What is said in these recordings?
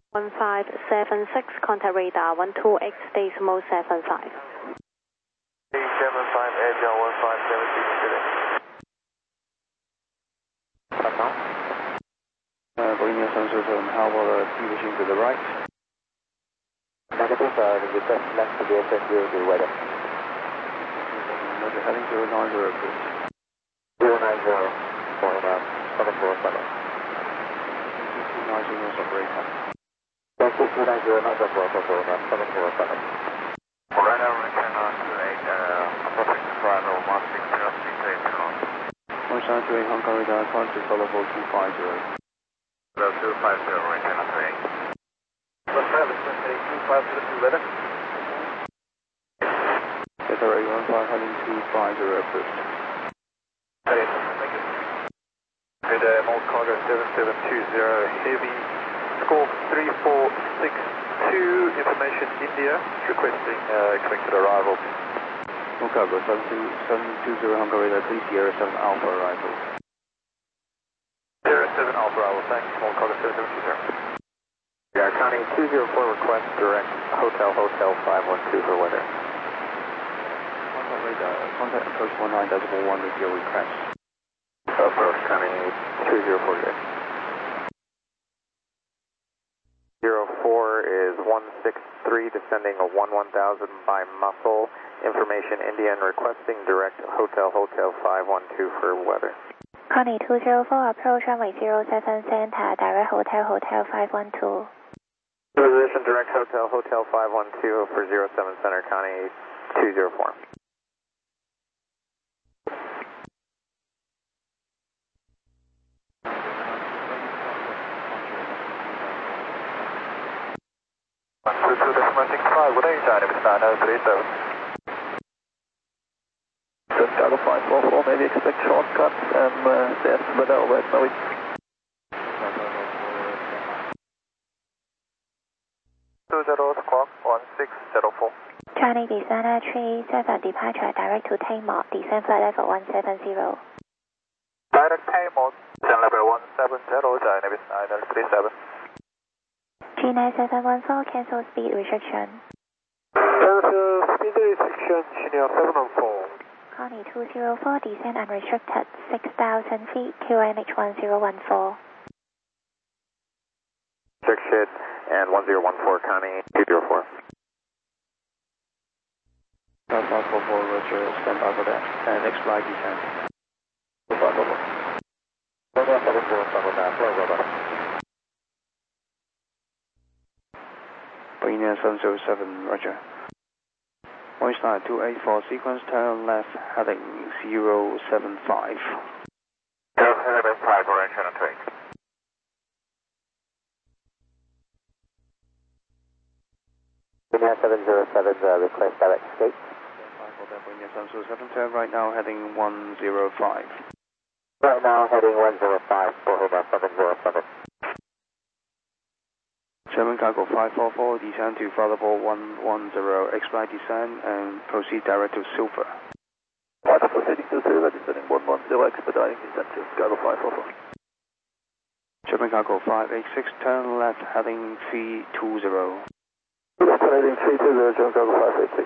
1576, contact radar 12X decimal 75. 75 Agile 1576 today. Boeing 707, how about deviation to the right? Negative, request left to the SS0 to weather. Roger, heading 090, please. 090, for 747. 290 knots of radar. 290 knots of radar for 747. Right now, we cannot create approaching driver 160 One side to 8 Hong Kong radar, contact follow 250. 250, we cannot create. What's that? 250 to weather. Delta Ray 15 heading 250 approved. Okay, thank you. Good, Malt Cargo 7720 Heavy, score 3462, information India, requesting expected arrival. Malt Cargo 720 Hong Kong radar, please Sierra 7 Alpha arrival. Sierra 7 Alpha arrival, thanks, Malt Cargo 7720. Yeah, Connie 204 request direct Hotel 512 for weather. Contact radar, contact approach 19.1 with your request. Approach Connie 204 today. 04 is 163 descending a 1000 by muscle. Information Indian requesting direct Hotel 512 for weather. Connie 204, approach runway 07 center, direct Hotel 512. Position direct Hotel 512 for 07 center, Connie 204. Good day, China, it's 9037. Just Chicago 544, maybe expect shortcuts and there's weather over at Norwich. Squawk 1604. Charlie Designer 37, departure direct to Tamar, descend flight level 170. Direct Tamar, descend level 170, China, it's 9037. G9714, cancel speed restriction. Cancel speed restriction, Chinook 714. Connie 204, descend unrestricted, 6,000 feet, QNH 1014. Restriction and 1014, Connie 204. 544, Roger, stand by for that. And next flight descent. 544. Boeing 707, Roger. Voice line 284, sequence turn left, heading 075. 075, correction and take. Boeing 707, request direct escape. Boeing 707, turn right now, heading 105. Right now, heading 105, Boeing 707. German Cargo 544, descend to Fatherboard 110, expedite descend and proceed direct to Silver. Proceeding to Silver, descending 110, expediting descent to Chicago 544. German Cargo 586, turn left, heading 320. Heading 320, German Cargo 586.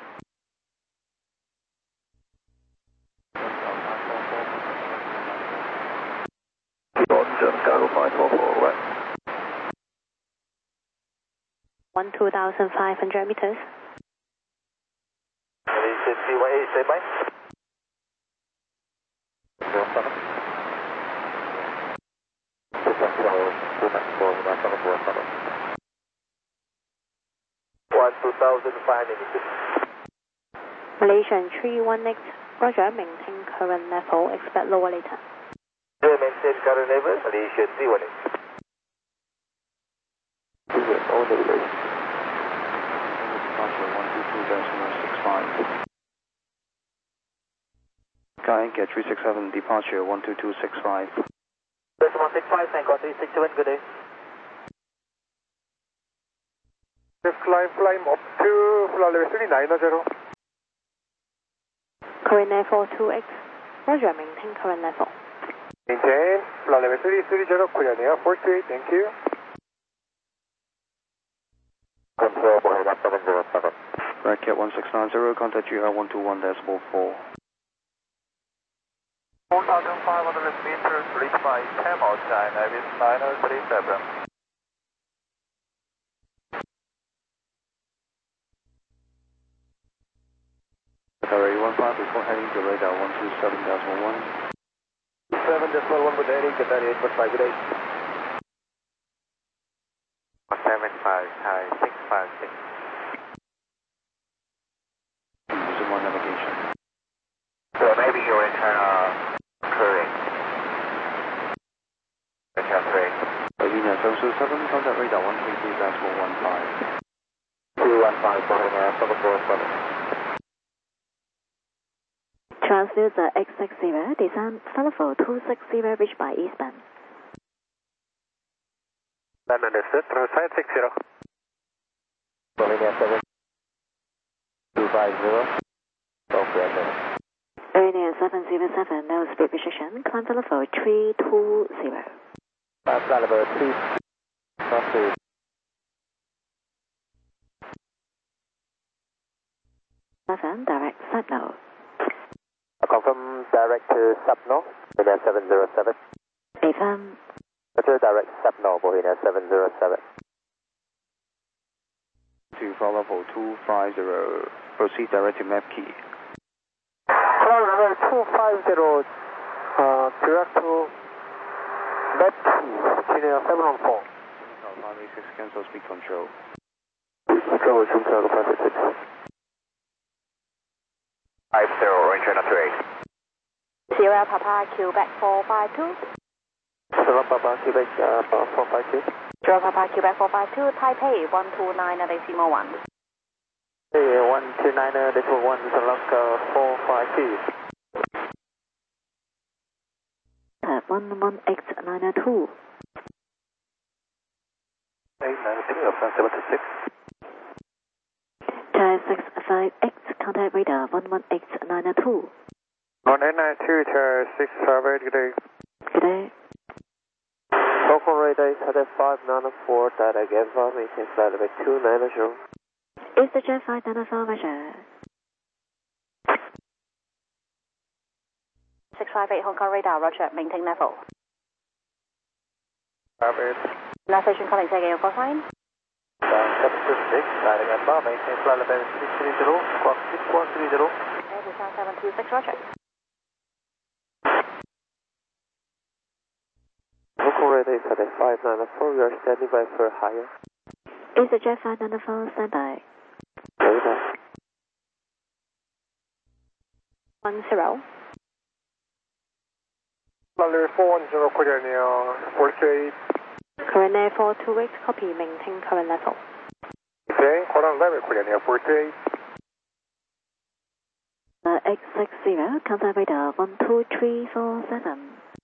German Cargo 544, right. 2,500 meters. CYA, stand by. 07. 1,500 meters. Malaysian 318, Roger, maintain current level, expect lower later. Maintain current level, Malaysian 318. All the way. Departure 122.65. Sky Anchor 367, departure 12265. 165, thank you, 367, good day. Just climb up to flight level 3990. Current level 2X, Roger, maintain current level. Maintain, flight level 330, clear near 48, thank you. control, Bohemia 707. Red Cat 1690, contact GR121.4. 4,500 meters, reached by Camel China, Avis 937. Array 15, before heading to radar 127.1. 7.1 with heading to 98.5, good day. 175, high 656. Using one navigation. So maybe your internal current. Return 3. Bohemia 707, contact radar 133.415. 215, Bohemia 707. Transuser X60, descend Sulfur 260, reached by eastbound. Understood, proceed 60. Bohemia 7. 250. Operator. Area 707, no speed restriction, climb Sulfur 320. Caliber 3. Proceed. Direct signal. Confirm direct to Sapno, Bohemia 707. Affirm. Roger, direct Sapno, Bohemia 707. To follow for 250, proceed direct to map key. Climb level 250, direct to Metki, Chile 714. 586, cancel speed control. Control, Chumchago 586. 50, Orange China 3. Sierra Papa, Quebec 452. Sierra Papa, Quebec 452. Sierra Papa, Quebec 452, Taipei 129.1. Hey, 129.1, Saloka 452. 11892. 892, up 726. Type 658, contact radar 11892. 1892, Tower 658, good day. Good day. Local radar is at 594, direct Alpha, maintain flight level 290. EasterJet 594, measure. 658 Hong Kong radar, roger, maintain level. Navigation calling taking your call sign. 726, direct Alpha, maintain flight level 630, squawk 6130. Airbus 726, roger. Local radar is at 594, we are standing by for higher. EasterJet 594, standby. Radar. 10. Runway 410, clear near 48. Current air 428, copy, maintain current level. Okay, current level clear near 48. X60, contact radar 12347.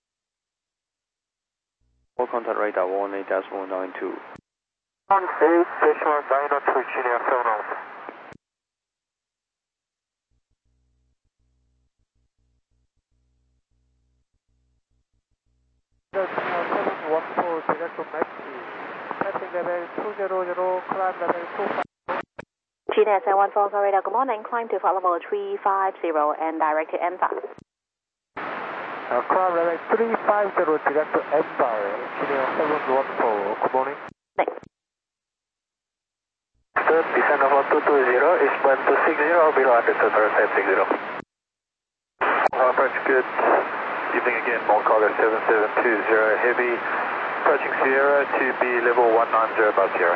All contact radar 18.92. 18, Joshua Dino to Chile 7. direct to Metki. Passing level 200, climb level 25. GNS 714 radar, good morning. Climb to flight level 350 and direct to Empire. Climb level 350, direct to Empire, Chile 714. Good morning. Next. Third, descend level 220, is 1260, below 100, set 60. Approach good. Evening again, Montcarlo 7720, heavy. Approaching Sierra to be level 190 above Sierra.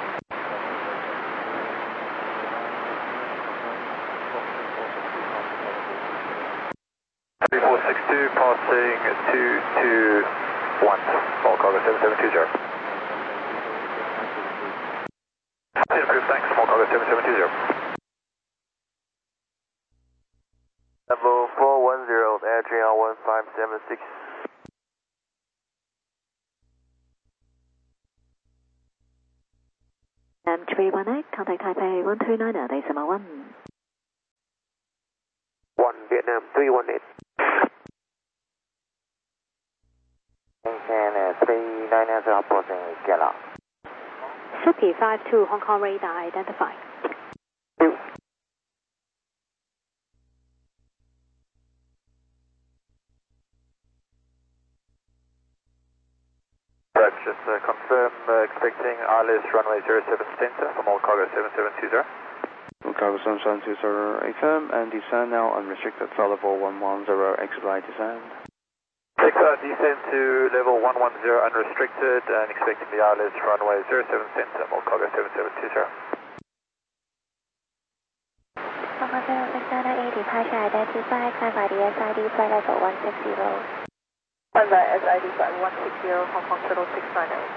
3462, passing 221, Montcarlo 7720. Improved, thanks, Montcarlo 7720. Level 410, Adrian 1576. M318, contact Taipei 129.1. 1 Vietnam 318. Maintain 390 approaching Gala. Suki 52 Hong Kong radar identified. Just confirm expecting ILS runway 07 center from all cargo 7720. Cargo 7720 affirm and descend now unrestricted solid 4110 XY descend. Descend to level 110 unrestricted and expecting the ILS runway 07 center from all cargo 7720. Hong Kong 0698 departure identified, climb by the SID flight level 160. Climb by SID flight 160 Hong Kong Shuttle 698.